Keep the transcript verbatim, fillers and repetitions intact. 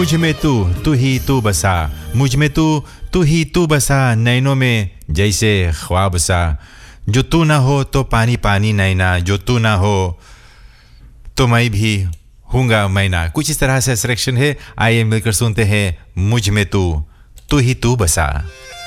मुझ में तू तू ही तू बसा, मुझ में तू तू ही तू बसा, नैनों में जैसे ख्वाब सा, जो तू ना हो तो पानी पानी नैना, जो तू ना हो तो मैं भी हूँगा मैना। कुछ इस तरह से सिलेक्शन है। आइए मिलकर सुनते हैं मुझ में तू तू ही तू बसा।